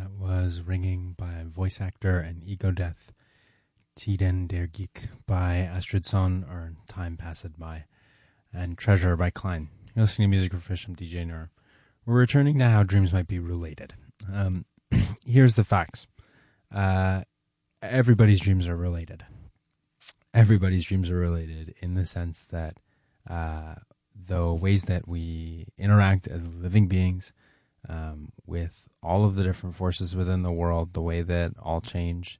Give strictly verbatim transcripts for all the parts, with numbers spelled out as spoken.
That was Ringing by voice actor and ego death Tiden der Geek by Astrid Son, or Time Passed By, and Treasure by Klein. You're listening to Music for Fish. I'm D J Nur. We're returning to how dreams might be related. Um, here's the facts. Uh, everybody's dreams are related. Everybody's dreams are related in the sense that uh, the ways that we interact as living beings um, with all of the different forces within the world, the way that all change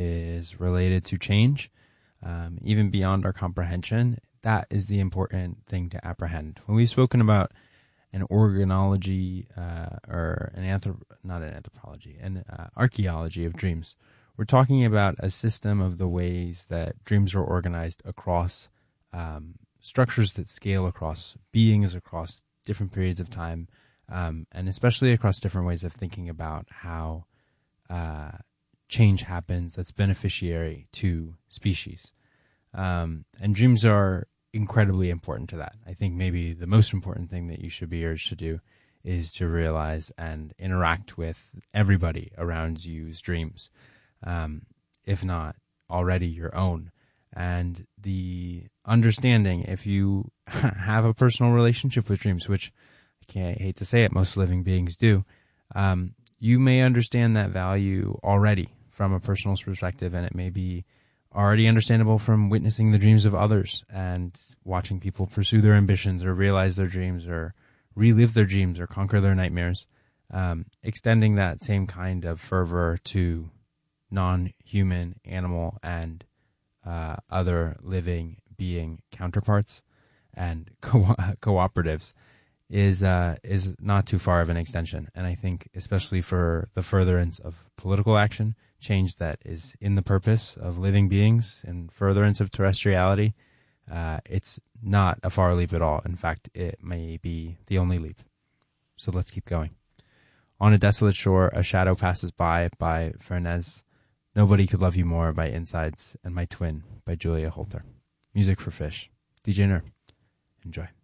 is related to change, um, even beyond our comprehension. That is the important thing to apprehend. When we've spoken about an organology, uh, or an anthrop, not an anthropology, an uh, archaeology of dreams, we're talking about a system of the ways that dreams are organized across um, structures that scale across beings, across different periods of time, um, and especially across different ways of thinking about how uh, change happens that's beneficiary to species. Um, and dreams are incredibly important to that. I think maybe the most important thing that you should be urged to do is to realize and interact with everybody around you's dreams, um, if not already your own. And the understanding, if you have a personal relationship with dreams, which I can't I hate to say it, most living beings do, um, you may understand that value already from a personal perspective, and it may be already understandable from witnessing the dreams of others and watching people pursue their ambitions or realize their dreams or relive their dreams or conquer their nightmares, um, extending that same kind of fervor to non-human, animal, and uh, other living being counterparts and co- cooperatives is uh, is not too far of an extension. And I think especially for the furtherance of political action, change that is in the purpose of living beings and furtherance of terrestriality, uh, it's not a far leap at all. In fact, it may be the only leap. So let's keep going. On a Desolate Shore, A Shadow Passes By by Fernez. Nobody Could Love You More by Insides, and My Twin by Julia Holter. Music for Fish. D J Nur. Enjoy.